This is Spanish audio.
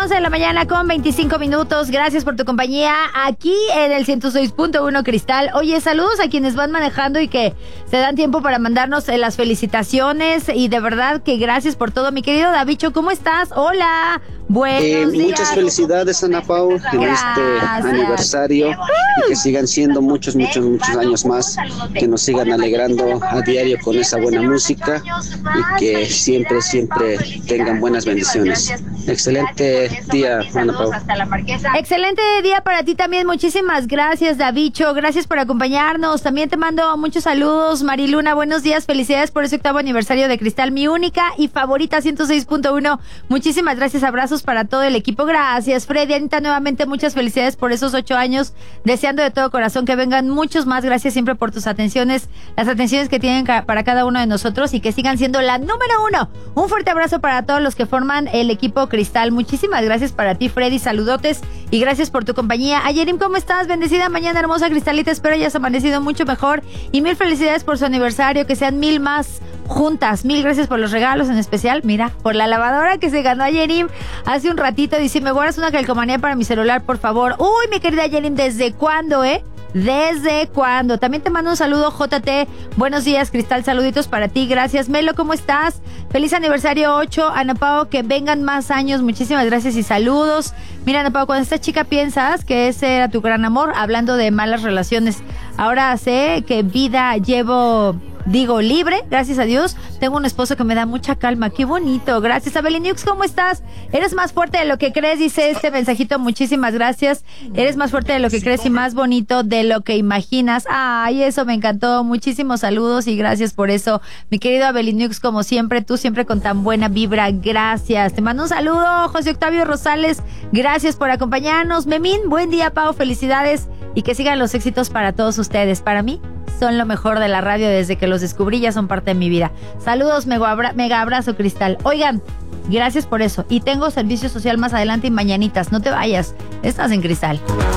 11 de la mañana con 25 minutos. Gracias por tu compañía aquí en el 106.1 Cristal. Oye, saludos a quienes van manejando y que se dan tiempo para mandarnos las felicitaciones. Y de verdad que gracias por todo. Mi querido Davicho, ¿cómo estás? Hola. Buenos días. Muchas felicidades, Ana Pau, en este aniversario. Y que sigan siendo muchos años más. Que nos sigan alegrando a diario con esa buena música. Y que siempre tengan buenas bendiciones. Excelente día, Ana Pau. Excelente día para ti también. Muchísimas gracias, Davicho. Gracias por acompañarnos. También te mando muchos saludos, Mariluna. Buenos días. Felicidades por ese 8º aniversario de Cristal, mi única y favorita 106.1. Muchísimas gracias. Abrazos para todo el equipo. Gracias, Freddy. Anita, nuevamente muchas felicidades por esos 8 años. Deseando de todo corazón que vengan muchos más. Gracias siempre por tus atenciones, las atenciones que tienen para cada uno de nosotros y que sigan siendo la número 1. Un fuerte abrazo para todos los que forman el equipo Cristal. Muchísimas gracias para ti, Freddy. Saludotes y gracias por tu compañía. Ayerim, ¿cómo estás? Bendecida mañana, hermosa Cristalita. Espero hayas amanecido mucho mejor y mil felicidades por su aniversario. Que sean 1000 más juntas. Mil gracias por los regalos, en especial, mira, por la lavadora que se ganó Ayerim hace un ratito. Dice, ¿me guardas una calcomanía para mi celular, por favor? Uy, mi querida Ayerim, ¿desde cuándo, ¿Desde cuándo? También te mando un saludo, JT. Buenos días, Cristal. Saluditos para ti. Gracias. Melo, ¿cómo estás? Feliz aniversario 8. Ana Pao, que vengan más años. Muchísimas gracias y saludos. Mira, Ana Pao, cuando esta chica piensas que ese era tu gran amor, hablando de malas relaciones, ahora sé que vida llevo... libre, gracias a Dios. Tengo un esposo que me da mucha calma. Qué bonito, gracias. Abeliniux, ¿cómo estás? Eres más fuerte de lo que crees, dice este mensajito. Muchísimas gracias. Eres más fuerte de lo que crees y más bonito de lo que imaginas. Ay, eso me encantó. Muchísimos saludos y gracias por eso. Mi querido Abeliniux, como siempre, tú siempre con tan buena vibra. Gracias. Te mando un saludo, José Octavio Rosales. Gracias por acompañarnos. Memín, buen día, Pau. Felicidades y que sigan los éxitos para todos ustedes. Para mí, son lo mejor de la radio desde que los descubrí, ya son parte de mi vida. Saludos, mega abrazo, Cristal. Oigan, gracias por eso. Y tengo servicio social más adelante y mañanitas. No te vayas, estás en Cristal.